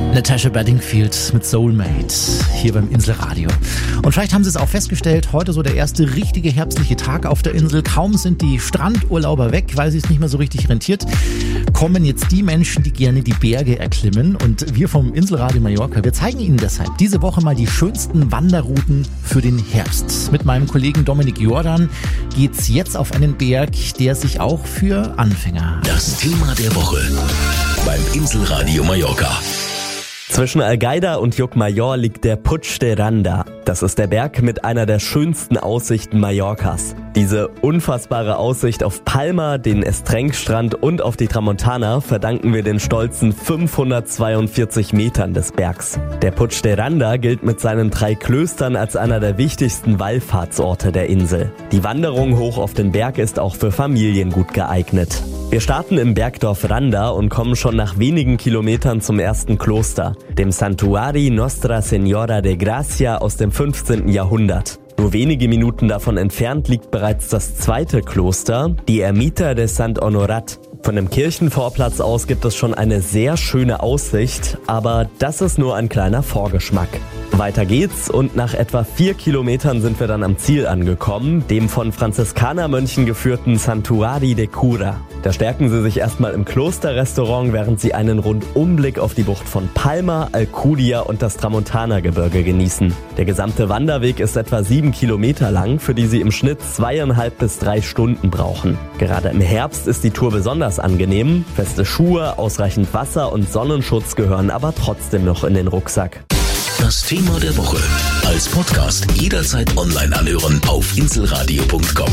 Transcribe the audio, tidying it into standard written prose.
Natasha Bedingfield mit Soulmate hier beim Inselradio. Und vielleicht haben Sie es auch festgestellt, heute so der erste richtige herbstliche Tag auf der Insel. Kaum sind die Strandurlauber weg, weil es sich nicht mehr so richtig rentiert, kommen jetzt die Menschen, die gerne die Berge erklimmen. Und wir vom Inselradio Mallorca, wir zeigen Ihnen deshalb diese Woche mal die schönsten Wanderrouten für den Herbst. Mit meinem Kollegen Dominik Jordan geht's jetzt auf einen Berg, der sich auch für Anfänger... Das Thema der Woche beim Inselradio Mallorca. Zwischen Algaida und Llucmajor liegt der Puig de Randa. Das ist der Berg mit einer der schönsten Aussichten Mallorcas. Diese unfassbare Aussicht auf Palma, den Estrenc-Strand und auf die Tramontana verdanken wir den stolzen 542 Metern des Bergs. Der Puig de Randa gilt mit seinen 3 Klöstern als einer der wichtigsten Wallfahrtsorte der Insel. Die Wanderung hoch auf den Berg ist auch für Familien gut geeignet. Wir starten im Bergdorf Randa und kommen schon nach wenigen Kilometern zum ersten Kloster, dem Santuari Nostra Señora de Gracia aus dem 15. Jahrhundert. Nur wenige Minuten davon entfernt liegt bereits das zweite Kloster, die Ermita de Sant Honorat. Von dem Kirchenvorplatz aus gibt es schon eine sehr schöne Aussicht, aber das ist nur ein kleiner Vorgeschmack. Weiter geht's und nach etwa 4 Kilometern sind wir dann am Ziel angekommen, dem von Franziskanermönchen geführten Santuari de Cura. Da stärken Sie sich erstmal im Klosterrestaurant, während Sie einen Rundumblick auf die Bucht von Palma, Alcudia und das Tramontana-Gebirge genießen. Der gesamte Wanderweg ist etwa 7 Kilometer lang, für die Sie im Schnitt 2,5 bis 3 Stunden brauchen. Gerade im Herbst ist die Tour besonders angenehm. Feste Schuhe, ausreichend Wasser und Sonnenschutz gehören aber trotzdem noch in den Rucksack. Das Thema der Woche als Podcast jederzeit online anhören auf inselradio.com.